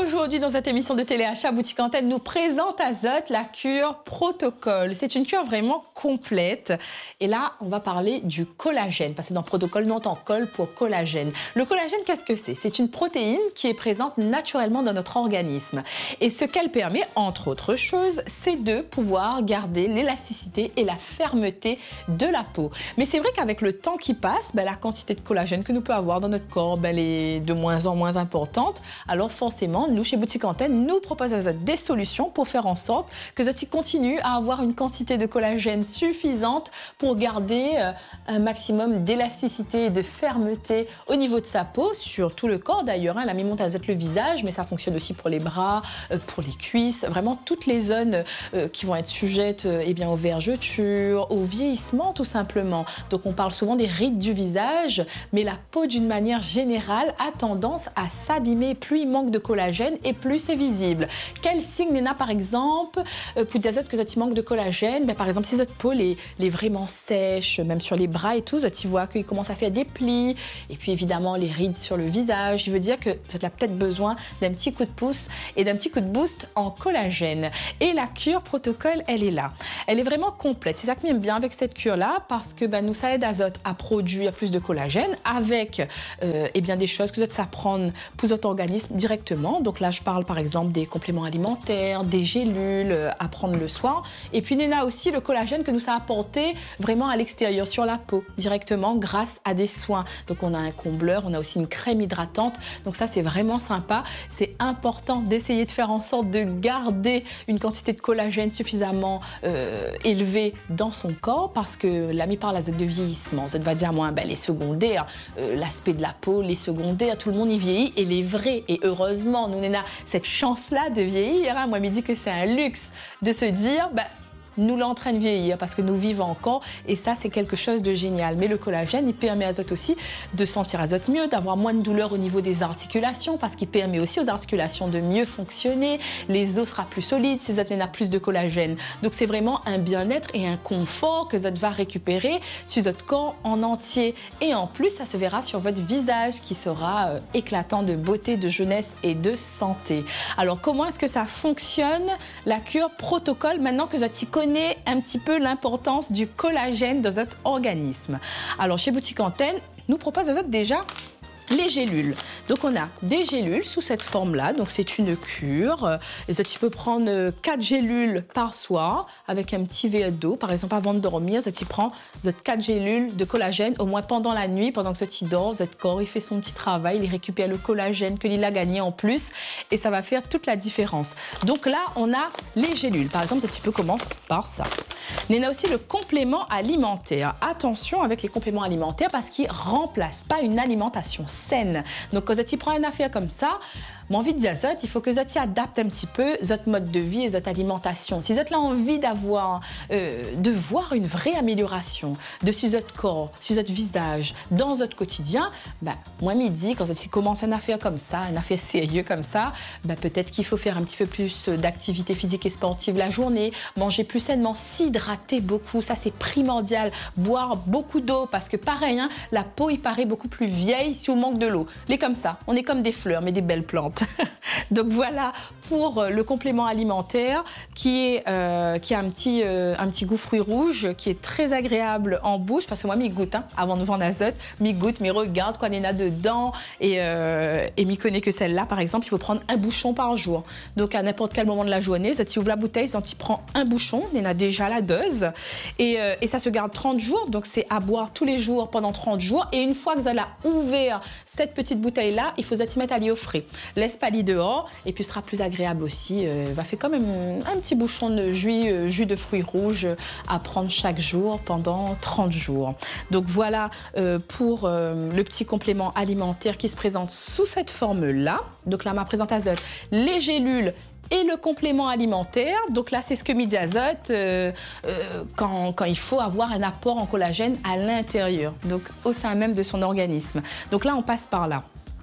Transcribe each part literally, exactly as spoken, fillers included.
Aujourd'hui, dans cette émission de Téléachat, Boutique Antenne nous présente Azote, la cure Protocol. C'est une cure vraiment complète. Et là, on va parler du collagène, parce que dans Protocol, nous on entend col pour collagène. Le collagène, qu'est-ce que c'est? C'est une protéine qui est présente naturellement dans notre organisme. Et ce qu'elle permet, entre autres choses, c'est de pouvoir garder l'élasticité et la fermeté de la peau. Mais c'est vrai qu'avec le temps qui passe, ben, la quantité de collagène que nous pouvons avoir dans notre corps, ben, elle est de moins en moins importante. Alors forcément, nous, chez Boutique Antenne, nous proposons des solutions pour faire en sorte que Zoti continue à avoir une quantité de collagène suffisante pour garder euh, un maximum d'élasticité et de fermeté au niveau de sa peau, sur tout le corps d'ailleurs. Hein. La Mimont azote le visage, mais ça fonctionne aussi pour les bras, euh, pour les cuisses, vraiment toutes les zones euh, qui vont être sujettes euh, eh bien, aux vergetures, au vieillissement tout simplement. Donc on parle souvent des rides du visage, mais la peau d'une manière générale a tendance à s'abîmer. Plus il manque de collagène et plus c'est visible. Quel signe, Néna, par exemple, euh, pour dire que Zoti manque de collagène? Ben, par exemple, si votre peau est, est vraiment sèche, même sur les bras et tout, Zoti voit qu'il commence à faire des plis, et puis évidemment les rides sur le visage, il veut dire que Zoti a peut-être besoin d'un petit coup de pouce et d'un petit coup de boost en collagène. Et la cure Protocol, elle est là. Elle est vraiment complète. C'est ça que j'aime bien avec cette cure-là, parce que ben, nous, ça aide Azote à produire plus de collagène avec euh, eh bien, des choses que Zoti s'apprendre pour votre organisme directement. Donc là, je parle par exemple des compléments alimentaires, des gélules euh, à prendre le soir. Et puis Néna aussi, le collagène que nous a apporté vraiment à l'extérieur, sur la peau, directement grâce à des soins. Donc on a un combleur, on a aussi une crème hydratante. Donc ça, c'est vraiment sympa. C'est important d'essayer de faire en sorte de garder une quantité de collagène suffisamment euh, élevée dans son corps, parce que l'ami parle Azote de vieillissement. Azote va dire, moi, ben, les secondaires, euh, l'aspect de la peau, les secondaires, tout le monde y vieillit, et les vrais. Et heureusement, nous, on a cette chance-là de vieillir. Hein. Moi, je me dis que c'est un luxe de se dire, bah, nous l'entraîne vieillir parce que nous vivons encore, et ça, c'est quelque chose de génial. Mais le collagène, il permet à Azote aussi de sentir Azote mieux, d'avoir moins de douleur au niveau des articulations, parce qu'il permet aussi aux articulations de mieux fonctionner. Les os sera plus solides si Azote a plus de collagène. Donc c'est vraiment un bien-être et un confort que Azote va récupérer sur votre corps en entier. Et en plus, ça se verra sur votre visage qui sera euh, éclatant de beauté, de jeunesse et de santé. Alors comment est-ce que ça fonctionne, la cure Protocol, maintenant que Azote y connaît un petit peu l'importance du collagène dans votre organisme? Alors chez Boutique Antenne, nous propose Azote déjà les gélules. Donc on a des gélules sous cette forme-là, donc c'est une cure. Et ça, tu peux prendre quatre gélules par soir avec un petit verre d'eau. Par exemple, avant de dormir, ça, tu prends quatre gélules de collagène, au moins pendant la nuit, pendant que tu dors, votre corps il fait son petit travail, il récupère le collagène que il a gagné en plus, et ça va faire toute la différence. Donc là, on a les gélules. Par exemple, tu peux commencer par ça. Mais on a aussi le complément alimentaire. Attention avec les compléments alimentaires, parce qu'ils ne remplacent pas une alimentation saine. Donc quand tu prends une affaire comme ça, mon envie de dire Azote, il faut que Azote adapte un petit peu votre mode de vie et votre alimentation. Si Azote a envie d'avoir, euh, de voir une vraie amélioration de sur votre corps, sur votre visage, dans votre quotidien, ben, moi midi, quand tu commences une affaire comme ça, une affaire sérieuse comme ça, ben, peut-être qu'il faut faire un petit peu plus d'activité physique et sportive la journée, manger plus sainement, s'hydrater beaucoup, ça c'est primordial, boire beaucoup d'eau, parce que pareil, hein, la peau il paraît beaucoup plus vieille si on manque de l'eau. Les comme ça, on est comme des fleurs, mais des belles plantes. Donc voilà pour le complément alimentaire qui, est, euh, qui a un petit, euh, un petit goût fruit rouge qui est très agréable en bouche, parce que moi, m'y goûte, hein, avant de vendre Azote, m'y goûte, m'y regarde quoi il y en a dedans, et, euh, et m'y connaît que celle-là, par exemple, il faut prendre un bouchon par jour. Donc à n'importe quel moment de la journée, ça, tu ouvres la bouteille, ça, tu prends un bouchon, il y en a déjà la dose, et, euh, et ça se garde trente jours, donc c'est à boire tous les jours pendant trente jours, et une fois que vous avez ouvert cette petite bouteille-là, il faut y mettre à l'eau au frais. Laisse pas lit dehors, et puis ce sera plus agréable aussi. Euh, va faire quand même un petit bouchon de jus, euh, jus de fruits rouges à prendre chaque jour pendant trente jours. Donc voilà euh, pour euh, le petit complément alimentaire qui se présente sous cette forme-là. Donc là, ma présente Azote, les gélules et le complément alimentaire. Donc là, c'est ce que midi Azote euh, euh, quand, quand il faut avoir un apport en collagène à l'intérieur, donc au sein même de son organisme. Donc là, on passe par là.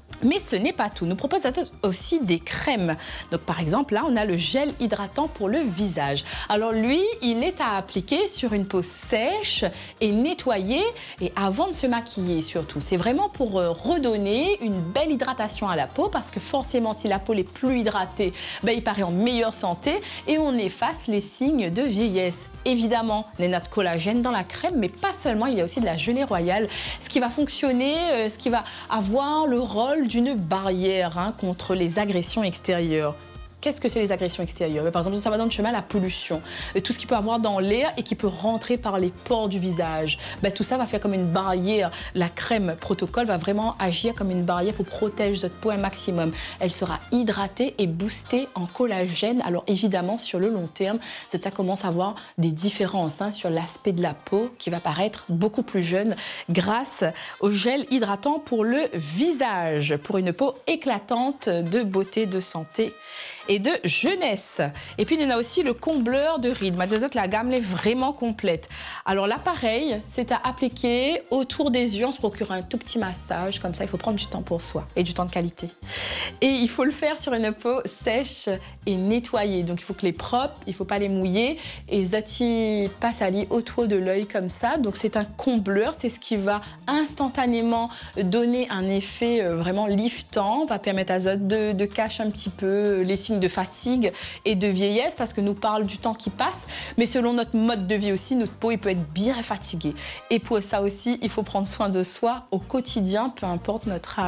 Mais ce n'est pas tout. Nous proposons aussi des crèmes. Donc, par exemple, là, on a le gel hydratant pour le visage. Alors, lui, il est à appliquer sur une peau sèche et nettoyée et avant de se maquiller surtout. C'est vraiment pour redonner une belle hydratation à la peau parce que forcément, si la peau est plus hydratée, ben, il paraît en meilleure santé et on efface les signes de vieillesse. Évidemment, les notes de collagène dans la crème, mais pas seulement, il y a aussi de la gelée royale, ce qui va fonctionner, euh, ce qui va avoir le rôle d'une barrière hein, contre les agressions extérieures. Qu'est-ce que c'est les agressions extérieures? Par exemple, ça va dans le chemin la pollution, tout ce qui peut avoir dans l'air et qui peut rentrer par les pores du visage. Ben, tout ça va faire comme une barrière. La crème Protocol va vraiment agir comme une barrière pour protéger votre peau un maximum. Elle sera hydratée et boostée en collagène. Alors évidemment, sur le long terme, ça commence à avoir des différences hein, sur l'aspect de la peau qui va paraître beaucoup plus jeune grâce au gel hydratant pour le visage, pour une peau éclatante de beauté, de santé et de jeunesse. Et puis, il y en a aussi le combleur de rides. Mademoiselle, la gamme est vraiment complète. Alors, l'appareil, c'est à appliquer autour des yeux. On se procure un tout petit massage. Comme ça, il faut prendre du temps pour soi et du temps de qualité. Et il faut le faire sur une peau sèche et nettoyée. Donc, il faut que les propres, il ne faut pas les mouiller. Et Zati passe à lit autour de l'œil comme ça. Donc, c'est un combleur. C'est ce qui va instantanément donner un effet vraiment liftant. Va permettre à Zot de, de cacher un petit peu les signes de fatigue et de vieillesse parce que nous parle du temps qui passe, mais selon notre mode de vie aussi, notre peau il peut être bien fatiguée. Et pour ça aussi, il faut prendre soin de soi au quotidien, peu importe notre âge.